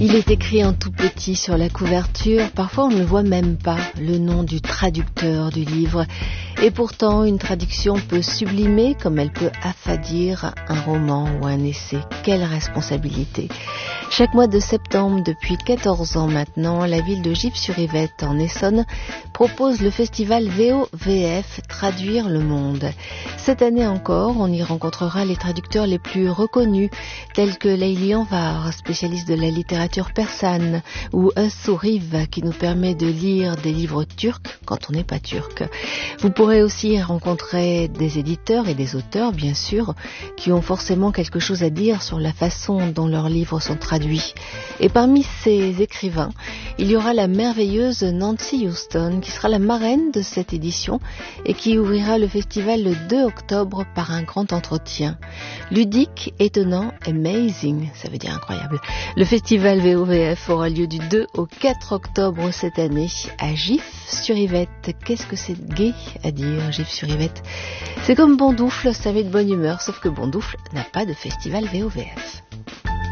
Il est écrit en tout petit sur la couverture, parfois on ne voit même pas le nom du traducteur du livre. Et pourtant, une traduction peut sublimer comme elle peut affadir un roman ou un essai. Quelle responsabilité! Chaque mois de septembre, depuis 14 ans maintenant, la ville de Gif-sur-Yvette, en Essonne, propose le festival VOVF Traduire le Monde. Cette année encore, on y rencontrera les traducteurs les plus reconnus, tels que Layli Anvar, spécialiste de la littérature persane, ou Souriv, qui nous permet de lire des livres turcs quand on n'est pas turc. Vous pourrez aussi rencontrer des éditeurs et des auteurs, bien sûr, qui ont forcément quelque chose à dire sur la façon dont leurs livres sont traduits. Et parmi ces écrivains, il y aura la merveilleuse Nancy Houston, qui sera la marraine de cette édition et qui ouvrira le festival le 2 octobre par un grand entretien. Ludique, étonnant, amazing, ça veut dire incroyable. Le festival VOVF aura lieu du 2 au 4 octobre cette année à Gif-sur-Yvette. Qu'est-ce que c'est gai à dire, Gif-sur-Yvette? C'est comme Bondoufle, ça met de bonne humeur, sauf que Bondoufle n'a pas de festival VOVF.